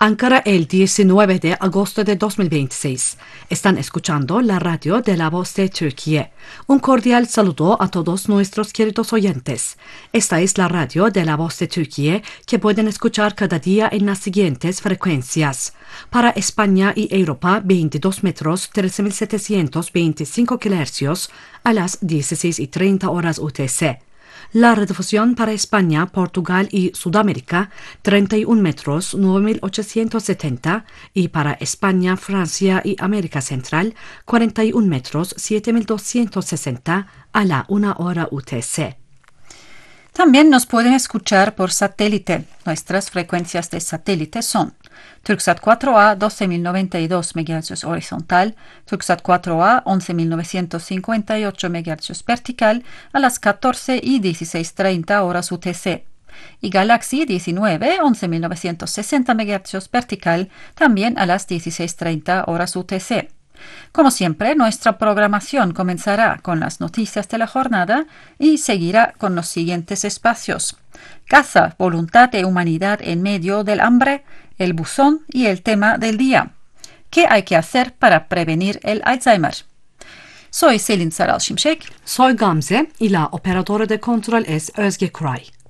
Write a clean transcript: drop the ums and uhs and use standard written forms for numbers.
Ankara el 19 de agosto de 2026. Están escuchando la radio de La Voz de Turquía. Un cordial saludo a todos nuestros queridos oyentes. Esta es la radio de La Voz de Turquía que pueden escuchar cada día en las siguientes frecuencias. Para España y Europa, 22 metros, 13.725 kHz a las 16:30 horas UTC. La redifusión para España, Portugal y Sudamérica, 31 metros, 9.870, y para España, Francia y América Central, 41 metros, 7.260 a la 1 hora UTC. También nos pueden escuchar por satélite. Nuestras frecuencias de satélite son Turksat 4A 12.092 MHz horizontal, Turksat 4A 11.958 MHz vertical a las 14 y 16:30 horas UTC. Y Galaxy 19 11.960 MHz vertical también a las 16:30 horas UTC. Como siempre, nuestra programación comenzará con las noticias de la jornada y seguirá con los siguientes espacios: Caza, voluntad de humanidad en medio del hambre, el buzón y el tema del día. ¿Qué hay que hacer para prevenir el Alzheimer? Soy Selin Saral Şimşek. Soy Gamze y la operadora de control es Özge Kuray.